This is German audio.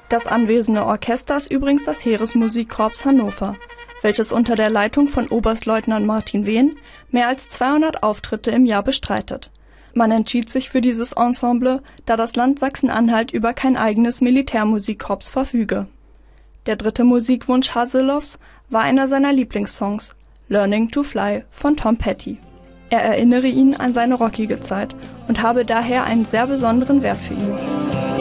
Das anwesende Orchester ist übrigens das Heeresmusikkorps Hannover, welches unter der Leitung von Oberstleutnant Martin Wehn mehr als 200 Auftritte im Jahr bestreitet. Man entschied sich für dieses Ensemble, da das Land Sachsen-Anhalt über kein eigenes Militärmusikkorps verfüge. Der dritte Musikwunsch Haseloffs war einer seiner Lieblingssongs, Learning to Fly von Tom Petty. Er erinnere ihn an seine rockige Zeit und habe daher einen sehr besonderen Wert für ihn.